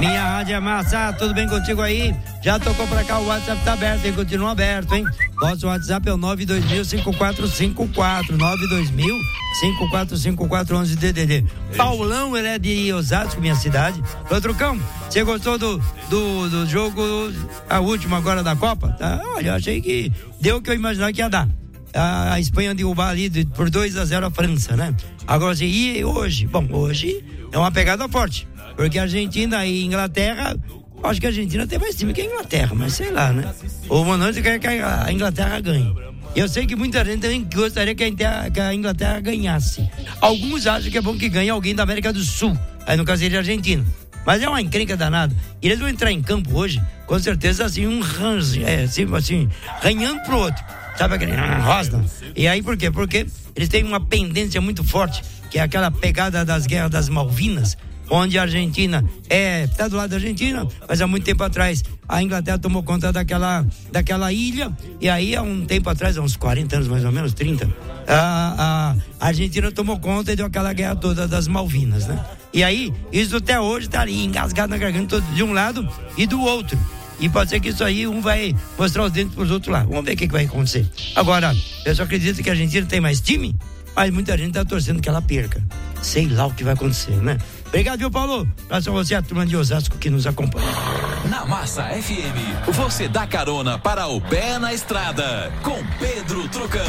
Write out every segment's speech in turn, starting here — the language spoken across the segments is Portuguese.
Minha rádio é massa, tudo bem contigo aí? Já tocou pra cá, o WhatsApp tá aberto, hein? Continua aberto, hein? Nosso WhatsApp é o 9205454, 920545411 DDD. Paulão, ele é de Osasco, minha cidade. Ô, Trucão, você gostou do jogo, a última agora da Copa? Tá? Olha, eu achei que deu o que eu imaginava que ia dar. A Espanha derrubar ali por 2-0 a França, né? Agora, assim, e hoje? Bom, hoje é uma pegada forte. Porque a Argentina e Inglaterra, acho que a Argentina tem mais time que a Inglaterra, mas sei lá, né? O Monange quer que a Inglaterra ganhe. Eu sei que muita gente também gostaria que a Inglaterra ganhasse. Alguns acham que é bom que ganhe alguém da América do Sul, aí no caso seria a Argentina. Mas é uma encrenca danada. E eles vão entrar em campo hoje, com certeza, assim, assim, ranhando pro outro. Sabe aquele rosna? E aí por quê? Porque eles têm uma pendência muito forte, que é aquela pegada das guerras das Malvinas, onde a Argentina está do lado da Argentina, mas há muito tempo atrás a Inglaterra tomou conta daquela ilha, e aí há um tempo atrás, há uns 40 anos mais ou menos, 30, a Argentina tomou conta e deu aquela guerra toda das Malvinas, né? E aí, isso até hoje está ali engasgado na garganta de um lado e do outro. E pode ser que isso aí, um vai mostrar os dentes pros outros lá. Vamos ver o que vai acontecer. Agora, eu só acredito que a Argentina tem mais time, mas muita gente tá torcendo que ela perca. Sei lá o que vai acontecer, né? Obrigado, viu, Paulo? Abraço a você, a turma de Osasco que nos acompanha. Na Massa FM, você dá carona para o pé na estrada, com Pedro Trucão.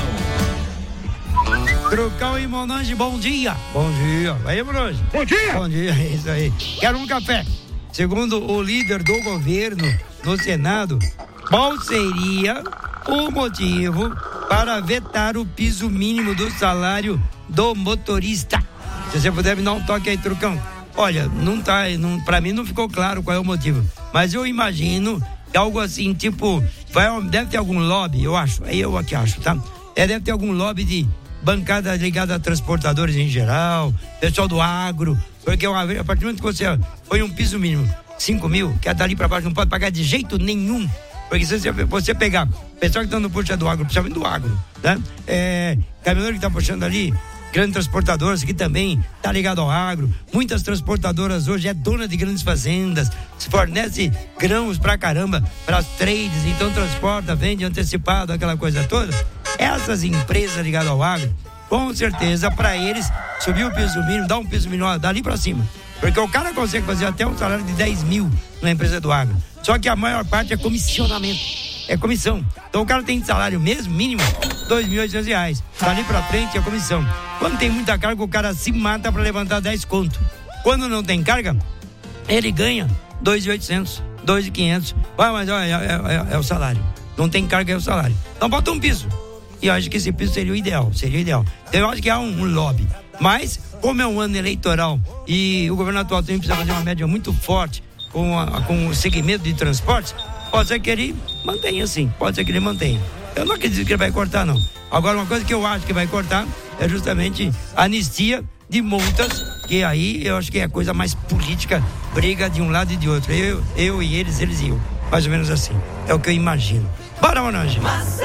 Trucão e Monange, bom dia. Bom dia. Aí, Monange. Bom dia. Bom dia, é isso aí. Quero um café. Segundo o líder do governo no Senado, qual seria o motivo para vetar o piso mínimo do salário do motorista? Se você puder me dar um toque aí, Trucão. Olha, pra mim não ficou claro qual é o motivo, mas eu imagino algo assim, tipo, deve ter algum lobby, eu acho, é eu aqui acho, tá? Deve ter algum lobby de bancada ligada a transportadores em geral, pessoal do agro, porque a partir do momento que você põe um piso mínimo 5 mil, que é dali pra baixo, não pode pagar de jeito nenhum. Porque se você pegar pessoal que está no puxa do agro, principalmente do agro, né? Caminhoneiro que está puxando ali, grandes transportadoras que também tá ligado ao agro. Muitas transportadoras hoje é dona de grandes fazendas, fornece grãos pra caramba para as trades, então transporta, vende antecipado, aquela coisa toda. Essas empresas ligadas ao agro, com certeza, para eles, subir o piso mínimo, dar um piso mínimo dali pra cima. Porque o cara consegue fazer até um salário de 10 mil na empresa do agro. Só que a maior parte é comissionamento. É comissão. Então o cara tem salário mesmo, mínimo, R$2.800. Dali pra frente é comissão. Quando tem muita carga, o cara se mata pra levantar 10 conto. Quando não tem carga, ele ganha R$2.800, R$2.500. Mas é o salário. Não tem carga, é o salário. Então bota um piso. E eu acho que esse piso seria o ideal. Eu acho que há um lobby. Mas, como é um ano eleitoral e o governo atual também precisa fazer uma média muito forte com o segmento de transportes, pode ser que ele mantenha assim, Eu não acredito que ele vai cortar, não. Agora, uma coisa que eu acho que vai cortar é justamente a anistia de multas, que aí eu acho que é a coisa mais política, briga de um lado e de outro. Eu e eles e eu. Mais ou menos assim. É o que eu imagino. Bora, Monange.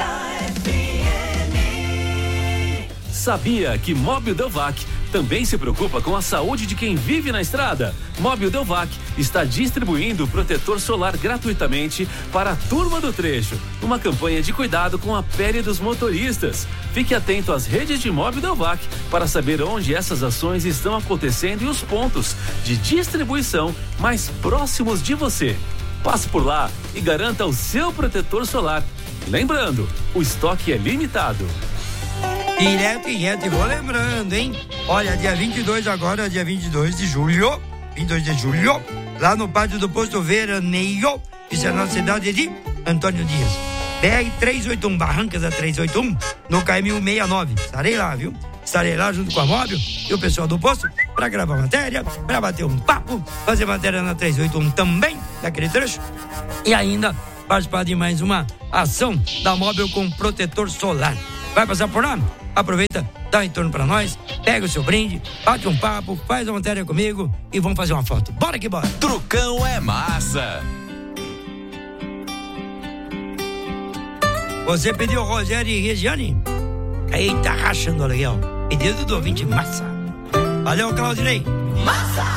Sabia que Móbil Delvac também se preocupa com a saúde de quem vive na estrada? Móbil Delvac está distribuindo protetor solar gratuitamente para a turma do trecho, uma campanha de cuidado com a pele dos motoristas. Fique atento às redes de Móbil Delvac para saber onde essas ações estão acontecendo e os pontos de distribuição mais próximos de você. Passe por lá e garanta o seu protetor solar. Lembrando, o estoque é limitado. Direto e reto, e vou lembrando, hein? Olha, dia 22 agora, dia 22 de julho, lá no pátio do Posto Veraneio, isso é na cidade de Antônio Dias. BR-381, Barrancas da 381, no KM 169. Estarei lá, viu? Estarei lá junto com a Móbil e o pessoal do posto para gravar matéria, para bater um papo, fazer matéria na 381 também, daquele trecho, e ainda participar de mais uma ação da Móbil com protetor solar. Vai passar por lá? Aproveita, dá um retorno pra nós, pega o seu brinde, bate um papo, faz a matéria comigo e vamos fazer uma foto. Bora que bora! Trucão é massa! Você pediu Rogério e Regiane? Eita, rachando o aluguel. Pedido do ouvinte massa. Valeu, Claudinei. Massa!